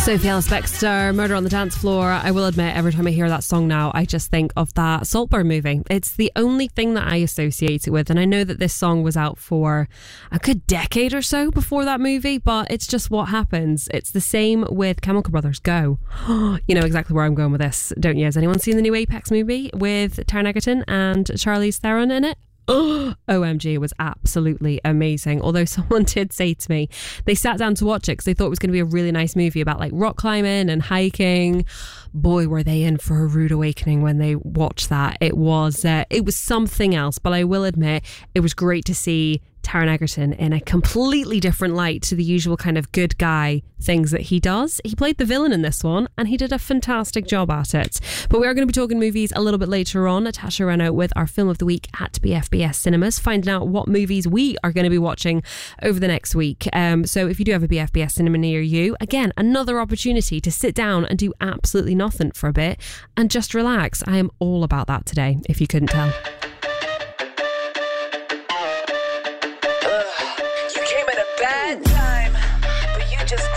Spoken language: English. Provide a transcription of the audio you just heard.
Sophie Ellis-Bextor, Murder on the Dance Floor. I will admit, every time I hear that song now, I just think of that Saltburn movie. It's the only thing that I associate it with, and I know that this song was out for a good decade or so before that movie, but it's just what happens. It's the same with Chemical Brothers Go. You know exactly where I'm going with this, don't you? Has anyone seen the new Apex movie with Taron Egerton and Charlize Theron in it? OMG, it was absolutely amazing. Although someone did say to me they sat down to watch it because they thought it was going to be a really nice movie about like rock climbing and hiking. Boy, were they in for a rude awakening when they watched that. It was something else, but I will admit it was great to see Taron Egerton in a completely different light to the usual kind of good guy things that he does. He played the villain in this one and he did a fantastic job at it. But we are going to be talking movies a little bit later on. Natasha Renault with our Film of the Week at BFBS Cinemas, finding out what movies we are going to be watching over the next week. So if you do have a BFBS cinema near you, again, another opportunity to sit down and do absolutely nothing for a bit and just relax. I am all about that today, if you couldn't tell.